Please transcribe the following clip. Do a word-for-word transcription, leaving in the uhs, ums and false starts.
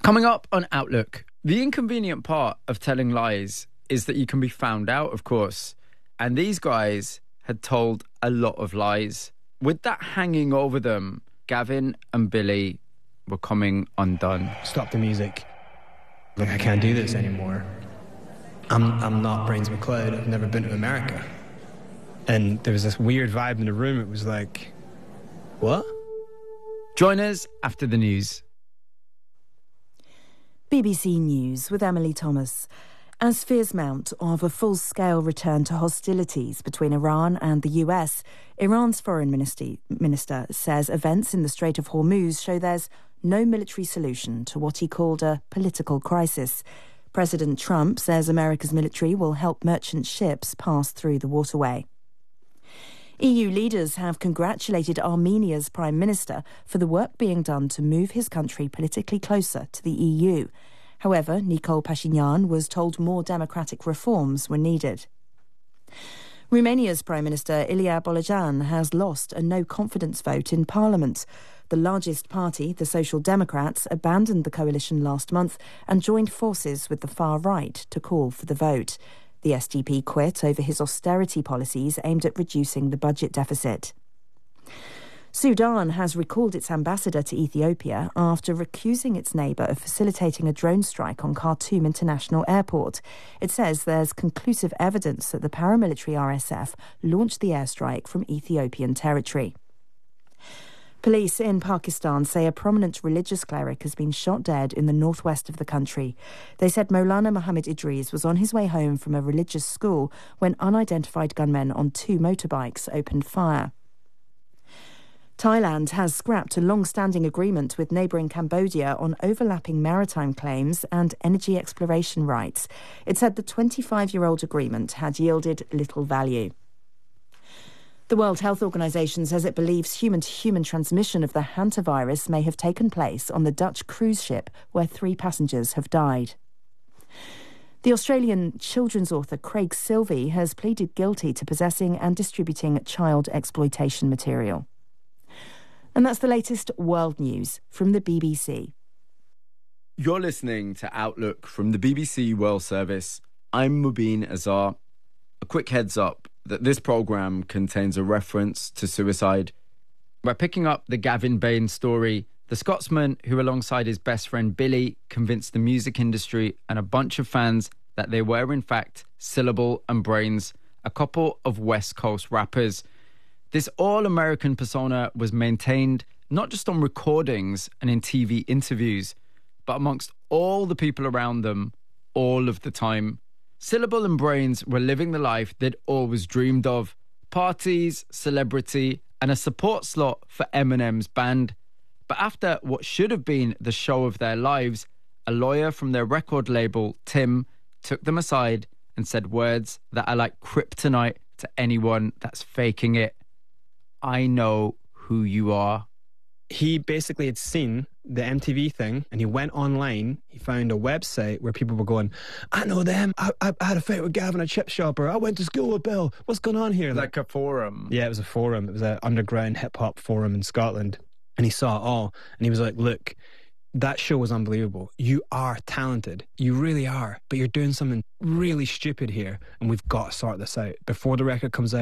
Coming up on Outlook, the inconvenient part of telling lies is that you can be found out, of course. And these guys had told a lot of lies. With that hanging over them, Gavin and Billy were coming undone. Stop the music. Look, I can't do this anymore. I'm I'm not Brains McLeod. I've never been to America. And there was this weird vibe in the room. It was like, what? Join us after the news. B B C News with Emily Thomas. As fears mount of a full-scale return to hostilities between Iran and the U S, Iran's foreign ministry, minister says events in the Strait of Hormuz show there's no military solution to what he called a political crisis. President Trump says America's military will help merchant ships pass through the waterway. E U leaders have congratulated Armenia's Prime Minister for the work being done to move his country politically closer to the E U. However, Nikol Pashinyan was told more democratic reforms were needed. Romania's Prime Minister Ilie Bolojan has lost a no-confidence vote in Parliament. The largest party, the Social Democrats, abandoned the coalition last month and joined forces with the far right to call for the vote. The S D P quit over his austerity policies aimed at reducing the budget deficit. Sudan has recalled its ambassador to Ethiopia after accusing its neighbour of facilitating a drone strike on Khartoum International Airport. It says there's conclusive evidence that the paramilitary R S F launched the airstrike from Ethiopian territory. Police in Pakistan say a prominent religious cleric has been shot dead in the northwest of the country. They said Maulana Muhammad Idris was on his way home from a religious school when unidentified gunmen on two motorbikes opened fire. Thailand has scrapped a long-standing agreement with neighbouring Cambodia on overlapping maritime claims and energy exploration rights. It said the twenty-five-year-old agreement had yielded little value. The World Health Organization says it believes human-to-human transmission of the hantavirus may have taken place on the Dutch cruise ship where three passengers have died. The Australian children's author Craig Silvey has pleaded guilty to possessing and distributing child exploitation material. And that's the latest world news from the B B C. You're listening to Outlook from the B B C World Service. I'm Mubin Azar. A quick heads up that this programme contains a reference to suicide. We're picking up the Gavin Bain story, the Scotsman who alongside his best friend Billy convinced the music industry and a bunch of fans that they were in fact Syllable and Brains, a couple of West Coast rappers. This all-American persona was maintained not just on recordings and in T V interviews, but amongst all the people around them all of the time. Syllable and Brains were living the life they'd always dreamed of. Parties, celebrity, and a support slot for Eminem's band. But after what should have been the show of their lives, a lawyer from their record label, Tim, took them aside and said words that are like kryptonite to anyone that's faking it. I know who you are. He basically had seen the M T V thing and he went online. He found a website where people were going, I know them. I, I, I had a fight with Gavin at Chip Shopper. I went to school with Bill. What's going on here? Like, like a forum. Yeah, it was a forum. It was an underground hip-hop forum in Scotland. And he saw it all. And he was like, look, that show was unbelievable. You are talented. You really are. But you're doing something really stupid here. And we've got to sort this out. Before the record comes out,